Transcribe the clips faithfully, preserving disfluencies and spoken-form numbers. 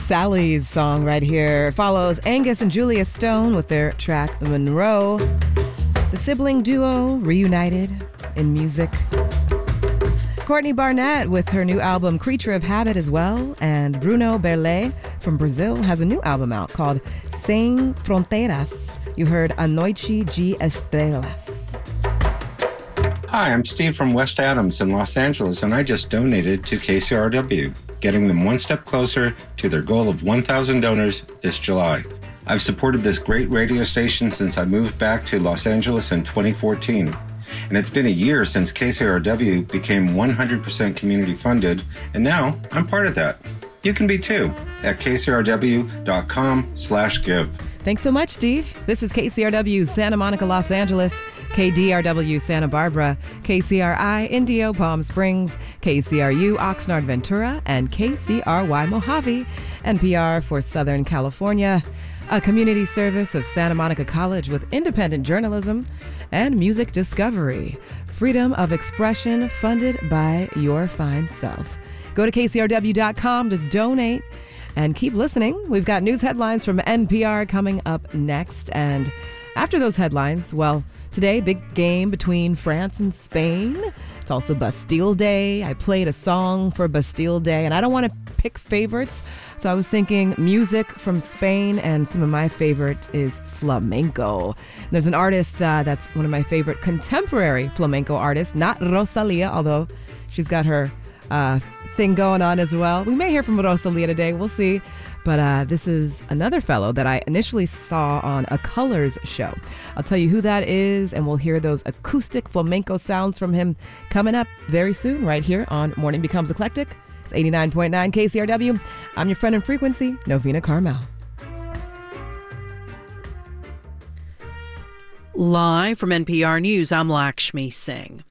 Sally's song right here. Follows Angus and Julia Stone with their track Monroe. The sibling duo reunited in music. Courtney Barnett with her new album Creature of Habit as well. And Bruno Berlet from Brazil has a new album out called Sem Fronteiras. You heard A Noite de Estrelas. Hi, I'm Steve from West Adams in Los Angeles, and I just donated to K C R W, getting them one step closer to their goal of one thousand donors this July. I've supported this great radio station since I moved back to Los Angeles in twenty fourteen. And it's been a year since K C R W became one hundred percent community funded, and now I'm part of that. You can be too at kcrw.com slash give. Thanks so much, Steve. This is K C R W Santa Monica, Los Angeles, K D R W Santa Barbara, K C R I Indio Palm Springs, K C R U Oxnard Ventura, and K C R Y Mojave, N P R for Southern California, a community service of Santa Monica College with independent journalism and music discovery. Freedom of expression funded by your fine self. Go to K C R W dot com to donate and keep listening. We've got news headlines from N P R coming up next. And after those headlines, well, today, big game between France and Spain. It's also Bastille Day. I played a song for Bastille Day, and I don't want to pick favorites, so I was thinking music from Spain, and some of my favorite is flamenco. There's an artist uh, that's one of my favorite contemporary flamenco artists, not Rosalia, although she's got her uh, thing going on as well. We may hear from Rosalia today. We'll see. But uh, this is another fellow that I initially saw on a Colors show. I'll tell you who that is, and we'll hear those acoustic flamenco sounds from him coming up very soon right here on Morning Becomes Eclectic. It's eighty-nine point nine K C R W. I'm your friend in frequency, Novena Carmel. Live from N P R News, I'm Lakshmi Singh.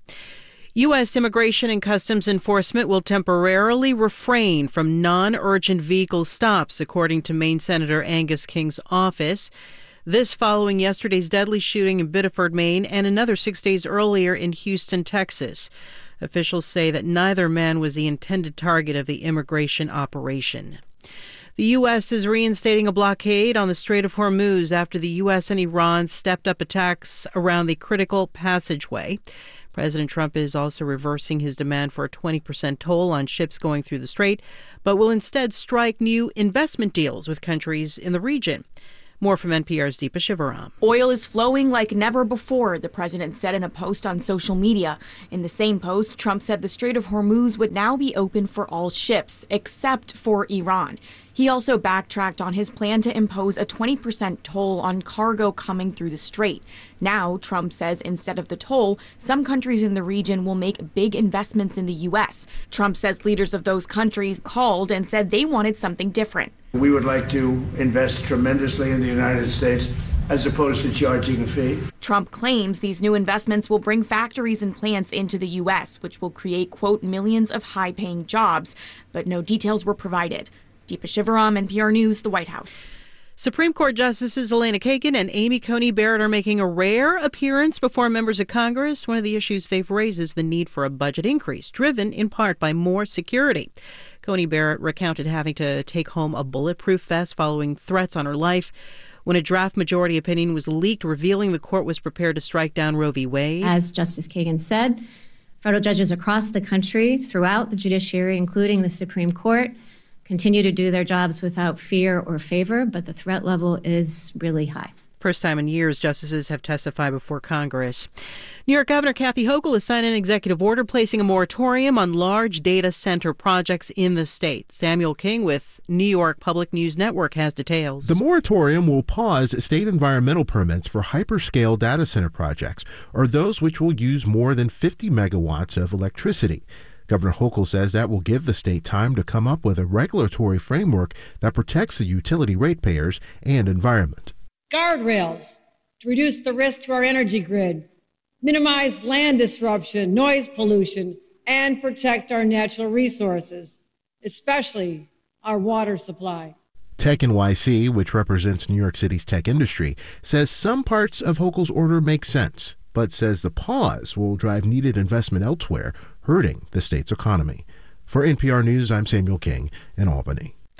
U S. Immigration and Customs Enforcement will temporarily refrain from non-urgent vehicle stops, according to Maine Senator Angus King's office. This following yesterday's deadly shooting in Biddeford, Maine, and another six days earlier in Houston, Texas. Officials say that neither man was the intended target of the immigration operation. The U S is reinstating a blockade on the Strait of Hormuz after the U S and Iran stepped up attacks around the critical passageway. President Trump is also reversing his demand for a twenty percent toll on ships going through the strait, but will instead strike new investment deals with countries in the region. More from N P R's Deepa Shivaram. Oil is flowing like never before, the president said in a post on social media. In the same post, Trump said the Strait of Hormuz would now be open for all ships, except for Iran. He also backtracked on his plan to impose a twenty percent toll on cargo coming through the strait. Now, Trump says instead of the toll, some countries in the region will make big investments in the U S. Trump says leaders of those countries called and said they wanted something different. We would like to invest tremendously in the United States as opposed to charging a fee. Trump claims these new investments will bring factories and plants into the U S, which will create, quote, millions of high-paying jobs, but no details were provided. Deepa Shivaram, N P R News, the White House. Supreme Court Justices Elena Kagan and Amy Coney Barrett are making a rare appearance before members of Congress. One of the issues they've raised is the need for a budget increase, driven in part by more security. Coney Barrett recounted having to take home a bulletproof vest following threats on her life when a draft majority opinion was leaked revealing the court was prepared to strike down Roe v. Wade. As Justice Kagan said, federal judges across the country, throughout the judiciary, including the Supreme Court, continue to do their jobs without fear or favor, but the threat level is really high. First time in years, justices have testified before Congress. New York Governor Kathy Hochul has signed an executive order placing a moratorium on large data center projects in the state. Samuel King with New York Public News Network has details. The moratorium will pause state environmental permits for hyperscale data center projects, or those which will use more than fifty megawatts of electricity. Governor Hochul says that will give the state time to come up with a regulatory framework that protects the utility ratepayers and environment. Guardrails to reduce the risk to our energy grid, minimize land disruption, noise pollution, and protect our natural resources, especially our water supply. Tech N Y C, which represents New York City's tech industry, says some parts of Hochul's order make sense, but says the pause will drive needed investment elsewhere, hurting the state's economy. For N P R News, I'm Samuel King in Albany.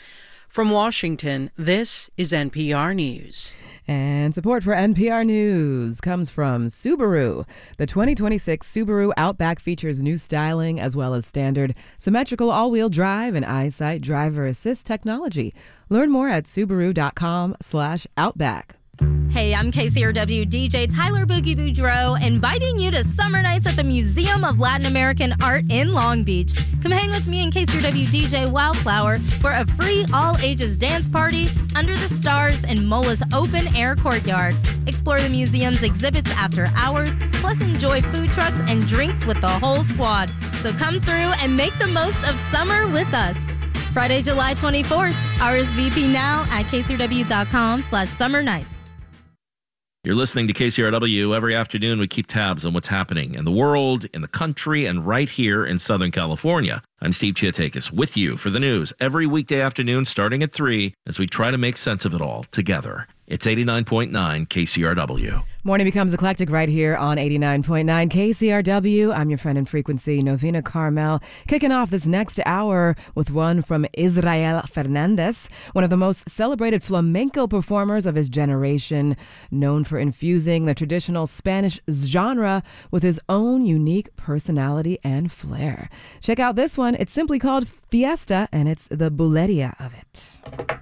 From Washington, this is N P R News. And support for N P R News comes from Subaru. The twenty twenty-six Subaru Outback features new styling as well as standard symmetrical all-wheel drive and EyeSight driver assist technology. Learn more at Subaru.com slash Outback. Hey, I'm K C R W D J Tyler Boogie Boudreaux, inviting you to Summer Nights at the Museum of Latin American Art in Long Beach. Come hang with me and K C R W D J Wildflower for a free all-ages dance party under the stars in Mola's open-air courtyard. Explore the museum's exhibits after hours, plus enjoy food trucks and drinks with the whole squad. So come through and make the most of summer with us. Friday, July twenty-fourth. R S V P now at kcrw.com slash summer nights. You're listening to K C R W. Every afternoon, we keep tabs on what's happening in the world, in the country, and right here in Southern California. I'm Steve Chiatakis with you for the news every weekday afternoon starting at three as we try to make sense of it all together. It's eighty-nine point nine K C R W. Morning becomes eclectic right here on eighty-nine point nine K C R W. I'm your friend in frequency, Novena Carmel, kicking off this next hour with one from Israel Fernandez, one of the most celebrated flamenco performers of his generation, known for infusing the traditional Spanish genre with his own unique personality and flair. Check out this one. It's simply called Fiesta, and it's the bulería of it.